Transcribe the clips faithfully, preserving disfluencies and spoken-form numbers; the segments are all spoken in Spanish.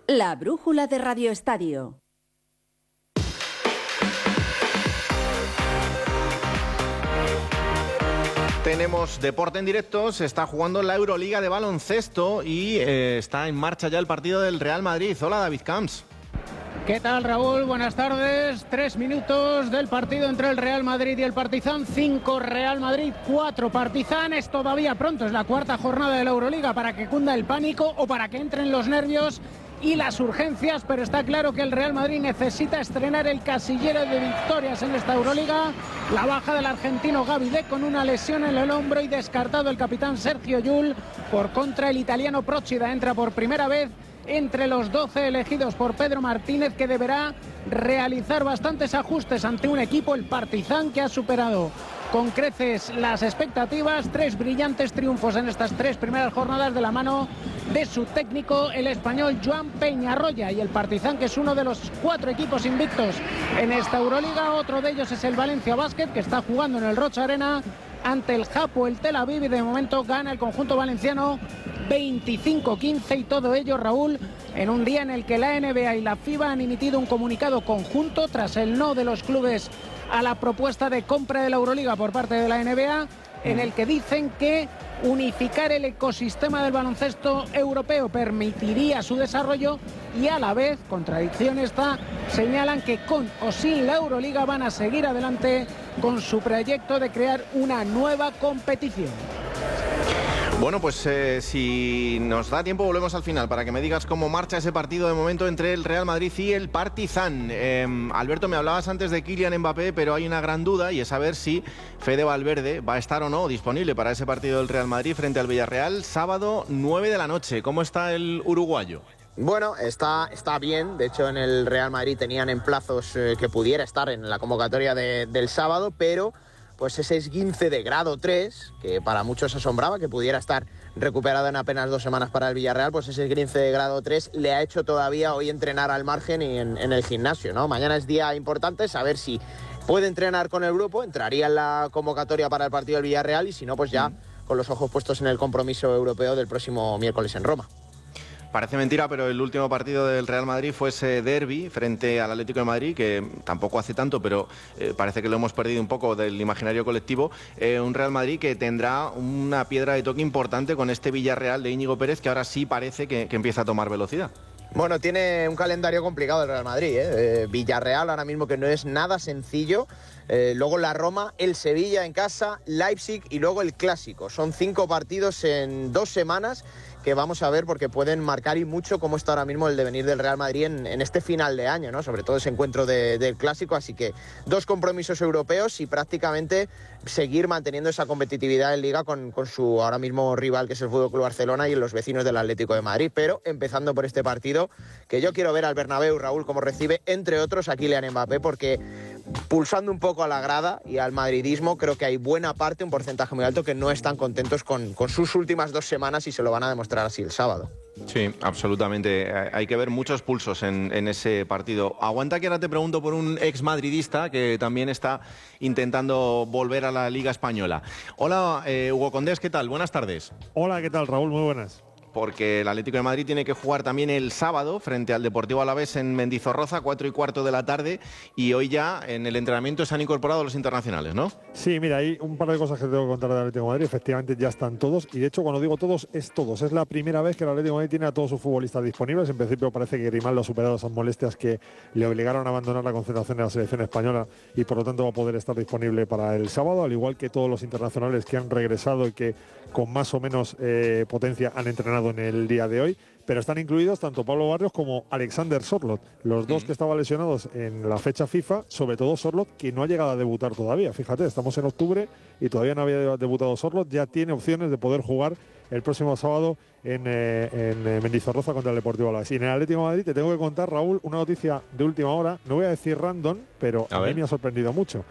La brújula de Radio Estadio. Tenemos deporte en directo, se está jugando la Euroliga de baloncesto y eh, está en marcha ya el partido del Real Madrid. Hola, David Camps. ¿Qué tal, Raúl? Buenas tardes. Tres minutos del partido entre el Real Madrid y el Partizan. Cinco Real Madrid, cuatro Partizan. Es todavía pronto, es la cuarta jornada de la Euroliga para que cunda el pánico o para que entren los nervios y las urgencias, pero está claro que el Real Madrid necesita estrenar el casillero de victorias en esta Euroliga. La baja del argentino Gavide con una lesión en el hombro y descartado el capitán Sergio Llull. Por contra, el italiano Procida entra por primera vez entre los doce elegidos por Pedro Martínez, que deberá realizar bastantes ajustes ante un equipo, el Partizan, que ha superado con creces las expectativas. Tres brillantes triunfos en estas tres primeras jornadas de la mano de su técnico, el español Joan Peñarroya, y el Partizan, que es uno de los cuatro equipos invictos en esta Euroliga. Otro de ellos es el Valencia Basket, que está jugando en el Rocha Arena ante el Japo, el Tel Aviv, y de momento gana el conjunto valenciano veinticinco quince, y todo ello, Raúl, en un día en el que la N B A y la FIBA han emitido un comunicado conjunto tras el no de los clubes a la propuesta de compra de la Euroliga por parte de la N B A, en el que dicen que unificar el ecosistema del baloncesto europeo permitiría su desarrollo, y a la vez, contradicción esta, señalan que con o sin la Euroliga van a seguir adelante con su proyecto de crear una nueva competición. Bueno, pues eh, si nos da tiempo volvemos al final para que me digas cómo marcha ese partido de momento entre el Real Madrid y el Partizan. Eh, Alberto, me hablabas antes de Kylian Mbappé, pero hay una gran duda y es saber si Fede Valverde va a estar o no disponible para ese partido del Real Madrid frente al Villarreal, sábado nueve de la noche. ¿Cómo está el uruguayo? Bueno, está, está bien. De hecho, en el Real Madrid tenían en plazos eh, que pudiera estar en la convocatoria de, del sábado, pero pues ese esguince de grado tres, que para muchos asombraba que pudiera estar recuperado en apenas dos semanas para el Villarreal, pues ese esguince de grado tres le ha hecho todavía hoy entrenar al margen y en, en el gimnasio, ¿no? Mañana es día importante, saber si puede entrenar con el grupo, entraría en la convocatoria para el partido del Villarreal, y si no, pues ya mm. con los ojos puestos en el compromiso europeo del próximo miércoles en Roma. Parece mentira, pero el último partido del Real Madrid fue ese derbi frente al Atlético de Madrid, que tampoco hace tanto, pero eh, parece que lo hemos perdido un poco del imaginario colectivo. Eh, un Real Madrid que tendrá una piedra de toque importante con este Villarreal de Íñigo Pérez, que ahora sí parece que, que empieza a tomar velocidad. Bueno, tiene un calendario complicado el Real Madrid, ¿eh? Eh, Villarreal ahora mismo, que no es nada sencillo. Eh, luego la Roma, el Sevilla en casa, Leipzig y luego el Clásico. Son cinco partidos en dos semanas que vamos a ver, porque pueden marcar y mucho cómo está ahora mismo el devenir del Real Madrid en, en este final de año, ¿no? Sobre todo ese encuentro de, del Clásico. Así que dos compromisos europeos y prácticamente seguir manteniendo esa competitividad en Liga con, con su ahora mismo rival, que es el F C Barcelona, y los vecinos del Atlético de Madrid. Pero empezando por este partido, que yo quiero ver al Bernabéu, Raúl, cómo recibe, entre otros, a Kylian Mbappé, porque pulsando un poco a la grada y al madridismo, creo que hay buena parte, un porcentaje muy alto, que no están contentos con, con sus últimas dos semanas, y se lo van a demostrar así el sábado. Sí, absolutamente. Hay que ver muchos pulsos en, en ese partido. Aguanta que ahora te pregunto por un ex madridista que también está intentando volver a la Liga Española. Hola, eh, Hugo Condés, ¿qué tal? Buenas tardes. Hola, ¿qué tal, Raúl? Muy buenas. Porque el Atlético de Madrid tiene que jugar también el sábado frente al Deportivo Alavés en Mendizorroza, cuatro y cuarto de la tarde, y hoy ya en el entrenamiento se han incorporado los internacionales, ¿no? Sí, mira, hay un par de cosas que tengo que contar del Atlético de Madrid. Efectivamente ya están todos, y de hecho cuando digo todos, es todos. Es la primera vez que el Atlético de Madrid tiene a todos sus futbolistas disponibles. En principio parece que Grimaldo ha superado esas molestias que le obligaron a abandonar la concentración de la selección española, y por lo tanto va a poder estar disponible para el sábado, al igual que todos los internacionales que han regresado y que con más o menos eh, potencia han entrenado en el día de hoy. Pero están incluidos tanto Pablo Barrios como Alexander Sorloth, los dos que estaban lesionados en la fecha FIFA, sobre todo Sorloth, que no ha llegado a debutar todavía. Fíjate, estamos en octubre y todavía no había debutado Sorloth. Ya tiene opciones de poder jugar el próximo sábado en, eh, en eh, Mendizorroza contra el Deportivo Alavés. Y en el Atlético de Madrid te tengo que contar, Raúl, una noticia de última hora. No voy a decir random, pero a, a mí me ha sorprendido mucho.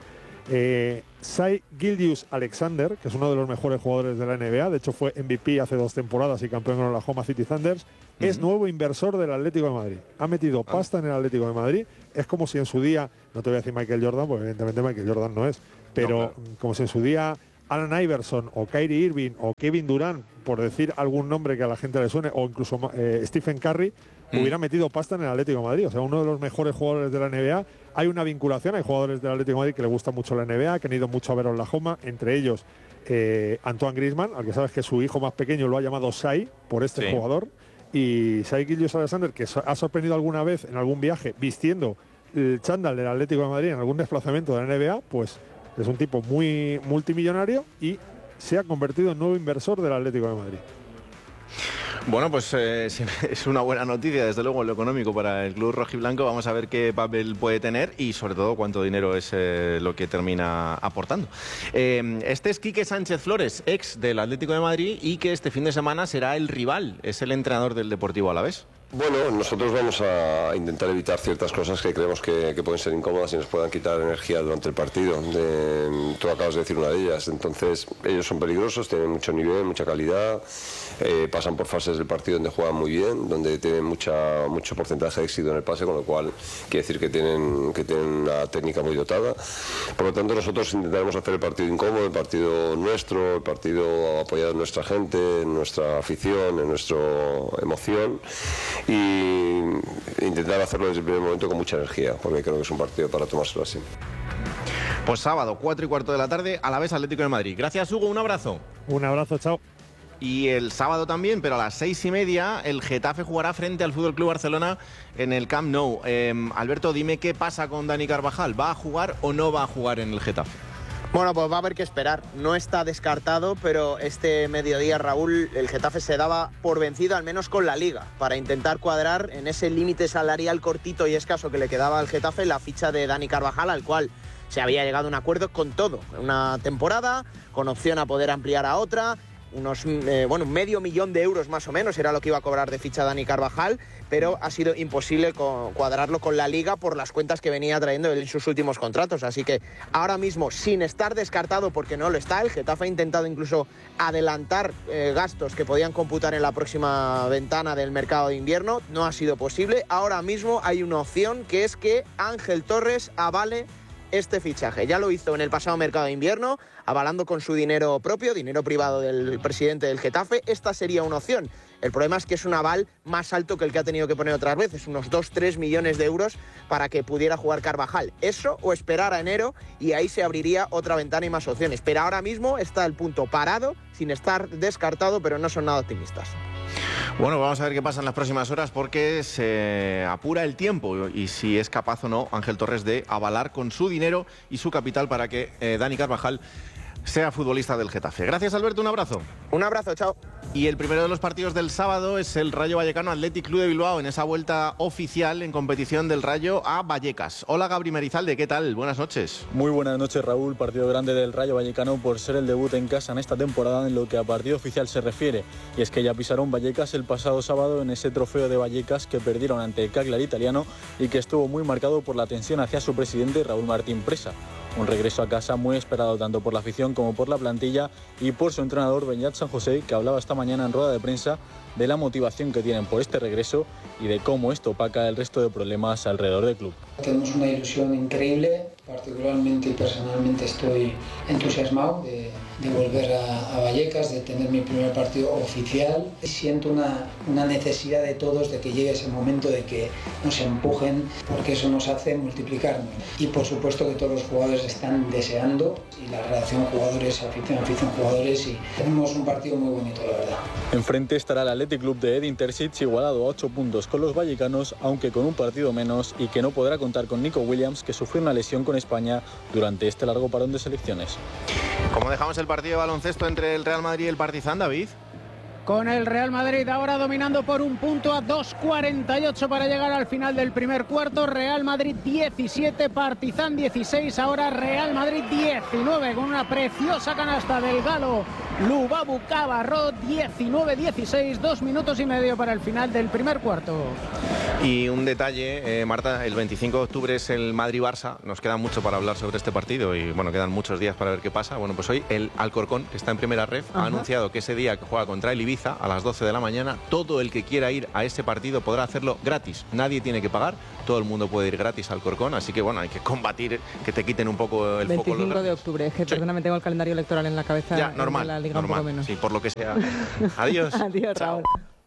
Eh, Shai Gilgeous-Alexander, que es uno de los mejores jugadores de la N B A, de hecho fue M V P hace dos temporadas y campeón con el Oklahoma City Thunders, uh-huh. es nuevo inversor del Atlético de Madrid. Ha metido ah. pasta en el Atlético de Madrid. Es como si en su día, no te voy a decir Michael Jordan, porque evidentemente Michael Jordan no es, pero no, claro. como si en su día Allen Iverson o Kyrie Irving o Kevin Durant, por decir algún nombre que a la gente le suene, o incluso eh, Stephen Curry, mm. hubiera metido pasta en el Atlético de Madrid. O sea, uno de los mejores jugadores de la N B A. Hay una vinculación, hay jugadores del Atlético de Madrid que le gusta mucho la N B A, que han ido mucho a ver a Oklahoma, entre ellos eh, Antoine Griezmann, al que sabes que su hijo más pequeño lo ha llamado Shai por este sí. jugador. Y Shai Gilgeous-Alexander, que ha sorprendido alguna vez en algún viaje vistiendo el chándal del Atlético de Madrid en algún desplazamiento de la N B A, pues es un tipo muy multimillonario y se ha convertido en nuevo inversor del Atlético de Madrid. Bueno, pues eh, es una buena noticia, desde luego, en lo económico para el club rojiblanco. Vamos a ver qué papel puede tener y, sobre todo, cuánto dinero es eh, lo que termina aportando. Eh, este es Quique Sánchez Flores, ex del Atlético de Madrid, y que este fin de semana será el rival, es el entrenador del Deportivo Alavés. Bueno, nosotros vamos a intentar evitar ciertas cosas que creemos que, que pueden ser incómodas y nos puedan quitar energía durante el partido. De, tú acabas de decir una de ellas. Entonces, ellos son peligrosos, tienen mucho nivel, mucha calidad, eh, pasan por fases del partido donde juegan muy bien, donde tienen mucha, mucho porcentaje de éxito en el pase, con lo cual quiere decir que tienen, que tienen una técnica muy dotada. Por lo tanto, nosotros intentaremos hacer el partido incómodo, el partido nuestro, el partido apoyado en nuestra gente, en nuestra afición, en nuestra emoción, y intentar hacerlo desde el primer momento con mucha energía, porque creo que es un partido para tomárselo así. Pues sábado, cuatro y cuarto de la tarde, Alavés Atlético de Madrid. Gracias, Hugo, un abrazo. Un abrazo, chao. Y el sábado también, pero a las seis y media, el Getafe jugará frente al F C Barcelona en el Camp Nou. Eh, Alberto, dime qué pasa con Dani Carvajal. ¿Va a jugar o no va a jugar en el Getafe? Bueno, pues va a haber que esperar. No está descartado, pero este mediodía, Raúl, el Getafe se daba por vencido, al menos con la Liga, para intentar cuadrar en ese límite salarial cortito y escaso que le quedaba al Getafe la ficha de Dani Carvajal, al cual se había llegado a un acuerdo con todo. Una temporada, con opción a poder ampliar a otra, unos eh, bueno, medio millón de euros más o menos era lo que iba a cobrar de ficha Dani Carvajal, pero ha sido imposible cuadrarlo con la Liga por las cuentas que venía trayendo en sus últimos contratos. Así que ahora mismo, sin estar descartado, porque no lo está, el Getafe ha intentado incluso adelantar eh, gastos que podían computar en la próxima ventana del mercado de invierno. No ha sido posible. Ahora mismo hay una opción, que es que Ángel Torres avale este fichaje. Ya lo hizo en el pasado mercado de invierno, avalando con su dinero propio, dinero privado del presidente del Getafe. Esta sería una opción. El problema es que es un aval más alto que el que ha tenido que poner otras veces, unos dos tres millones de euros para que pudiera jugar Carvajal. Eso o esperar a enero y ahí se abriría otra ventana y más opciones. Pero ahora mismo está el punto parado, sin estar descartado, pero no son nada optimistas. Bueno, vamos a ver qué pasa en las próximas horas, porque se apura el tiempo y si es capaz o no Ángel Torres de avalar con su dinero y su capital para que eh, Dani Carvajal sea futbolista del Getafe. Gracias, Alberto, un abrazo. Un abrazo, chao. Y el primero de los partidos del sábado es el Rayo Vallecano Athletic Club de Bilbao, en esa vuelta oficial en competición del Rayo a Vallecas. Hola, Gabri Merizalde, ¿qué tal? Buenas noches. Muy buenas noches, Raúl. Partido grande del Rayo Vallecano por ser el debut en casa en esta temporada en lo que a partido oficial se refiere. Y es que ya pisaron Vallecas el pasado sábado en ese trofeo de Vallecas que perdieron ante el Cagliari italiano y que estuvo muy marcado por la tensión hacia su presidente Raúl Martín Presa. Un regreso a casa muy esperado tanto por la afición como por la plantilla y por su entrenador Beñat San José, que hablaba esta mañana en rueda de prensa de la motivación que tienen por este regreso y de cómo esto opaca el resto de problemas alrededor del club. Tenemos una ilusión increíble, particularmente y personalmente estoy entusiasmado de, de volver a, a Vallecas, de tener mi primer partido oficial. Siento una, una necesidad de todos de que llegue ese momento de que nos empujen, porque eso nos hace multiplicarnos. Y por supuesto que todos los jugadores están deseando, y la relación jugadores, afición, afición, jugadores, y tenemos un partido muy bonito, la verdad. Enfrente estará el Athletic Club de Edin Terzic, igualado a ocho puntos con los vallecanos, aunque con un partido menos, y que no podrá contar con Nico Williams, que sufrió una lesión con España durante este largo parón de selecciones. ¿Cómo dejamos el partido de baloncesto entre el Real Madrid y el Partizan, David? Con el Real Madrid ahora dominando por un punto a dos cuarenta y ocho para llegar al final del primer cuarto. Real Madrid diecisiete, Partizan dieciséis, ahora Real Madrid diecinueve con una preciosa canasta del galo Lubabu Cabarrot. Diecinueve dieciséis, dos minutos y medio para el final del primer cuarto. Y un detalle, eh, Marta, el veinticinco de octubre es el Madrid-Barça. Nos queda mucho para hablar sobre este partido y bueno, quedan muchos días para ver qué pasa. Bueno, pues hoy el Alcorcón, que está en primera ref, Ajá. ha anunciado que ese día que juega contra el Ibiza a las doce de la mañana, todo el que quiera ir a ese partido podrá hacerlo gratis. Nadie tiene que pagar, todo el mundo puede ir gratis al Alcorcón, así que bueno, hay que combatir que te quiten un poco el foco. veinticinco de octubre, es que sí. perdóname, tengo el calendario electoral en la cabeza. Ya, normal, la Liga normal, un poco menos. sí, por lo que sea. Adiós. Adiós, Chao. Raúl.